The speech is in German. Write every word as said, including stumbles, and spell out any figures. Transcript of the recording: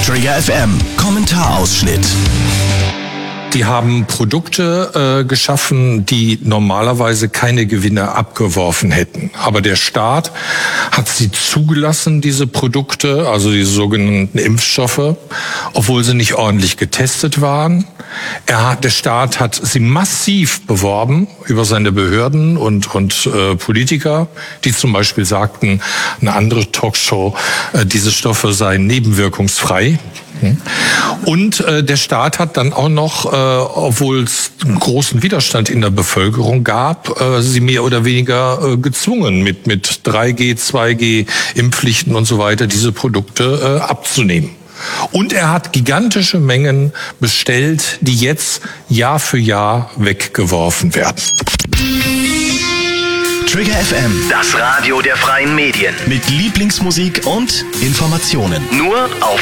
Trigger F M Kommentarausschnitt. Die haben Produkte äh, geschaffen, die normalerweise keine Gewinne abgeworfen hätten. Aber der Staat hat sie zugelassen, diese Produkte, also die sogenannten Impfstoffe, obwohl sie nicht ordentlich getestet waren. Er hat, der Staat hat sie massiv beworben über seine Behörden und, und äh, Politiker, die zum Beispiel sagten, eine andere Talkshow, äh, diese Stoffe seien nebenwirkungsfrei. Und äh, der Staat hat dann auch noch, äh, obwohl es einen großen Widerstand in der Bevölkerung gab, äh, sie mehr oder weniger äh, gezwungen, mit mit drei G, zwei G, Impfpflichten und so weiter, diese Produkte äh, abzunehmen. Und er hat gigantische Mengen bestellt, die jetzt Jahr für Jahr weggeworfen werden. Trigger F M, Das Radio der freien Medien. mit Lieblingsmusik und Informationen. Nur auf